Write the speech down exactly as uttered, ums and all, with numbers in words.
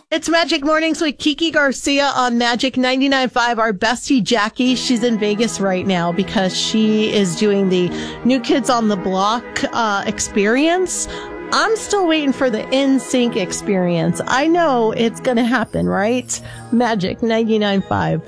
It's Magic Mornings with Kiki Garcia on Magic ninety-nine point five. Our bestie Jackie, she's in Vegas right now because she is doing the New Kids on the Block uh, experience. I'm still waiting for the N Sync experience. I know it's going to happen, right? Magic ninety-nine point five.